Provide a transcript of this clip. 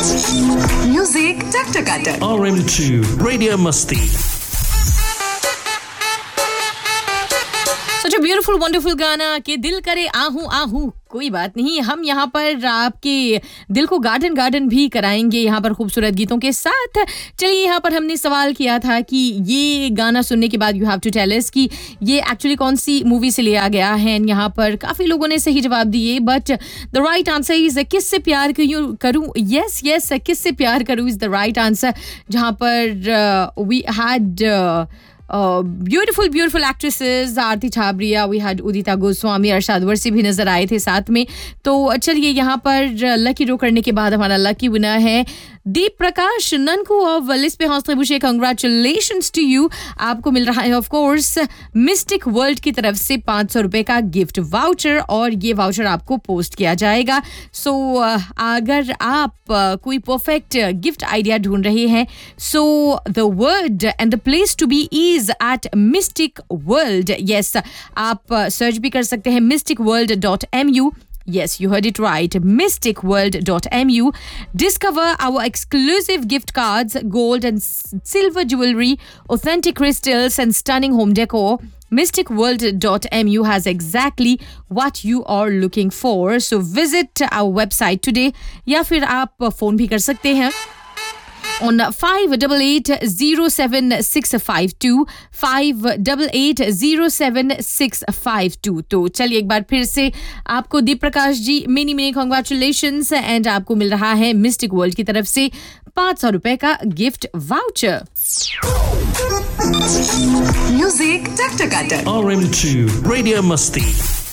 Music Taktakata. RM2 Radio Masti. Such a beautiful, wonderful गाना कि दिल करे आहूं आहूं. कोई बात नहीं, हम यहाँ पर आपके दिल को गार्डन भी कराएंगे यहाँ पर खूबसूरत गीतों के साथ. चलिए, यहाँ पर हमने सवाल किया था कि ये गाना सुनने के बाद you have to tell us कि ये एक्चुअली कौन सी मूवी से लिया गया है. यहाँ पर काफ़ी लोगों ने सही जवाब दिए, but the right answer is किससे प्यार करूँ. यस, किससे प्यार करूँ इज़ द राइट आंसर. जहाँ पर we had beautiful actresses, Aarti Chhabria, we had उदिता गोस्वामी, अरशद वर्सी भी नजर आए थे साथ में. तो चलिए, यहाँ पर लकी ड्रॉ करने के बाद हमारा लकी विनर है दीप प्रकाश ननकू ऑफ लिस्ट पे हौसले बुशे. Congratulations to you. आपको मिल रहा है ऑफ कोर्स मिस्टिक वर्ल्ड की तरफ से 500 रुपए का गिफ्ट वाउचर, और ये वाउचर आपको पोस्ट किया जाएगा. सो अगर आप कोई परफेक्ट गिफ्ट आइडिया ढूंढ रहे हैं, so the word and the place to be is eight mistake world. Yes, आप सर्च भी कर सकते हैं mysticworld.mu. Yes, you heard it right. mysticworld.mu. Discover our exclusive gift cards, gold and silver jewelry, authentic crystals and stunning home decor. mysticworld.mu has exactly what you are looking for. So visit our website today, या फिर आप phone भी कर सकते हैं on 5880765 5880765. तो चलिए, एक बार फिर से आपको दीप Prakash ji many congratulations, and आपको मिल रहा है मिस्टिक वर्ल्ड की तरफ से 500 रुपए का gift voucher. Music Taktakata. RM2 Radio Masti.